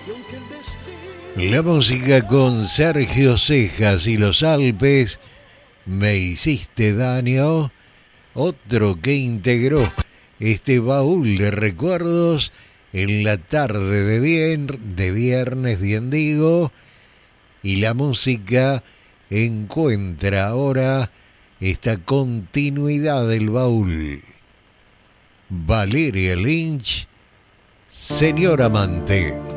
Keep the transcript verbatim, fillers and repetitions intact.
La música con Sergio Cejas y los Alpes, Me hiciste daño, otro que integró este baúl de recuerdos en la tarde de, bien, de viernes, bien digo, y la música encuentra ahora esta continuidad del baúl. Valeria Lynch, Señor Amante.